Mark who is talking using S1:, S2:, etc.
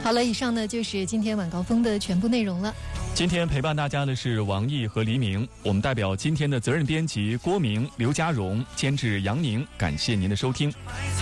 S1: 好了，以上呢就是今天晚高峰的全部内容了。
S2: 今天陪伴大家的是王毅和黎明，我们代表今天的责任编辑郭明、刘家荣，监制杨宁，感谢您的收听。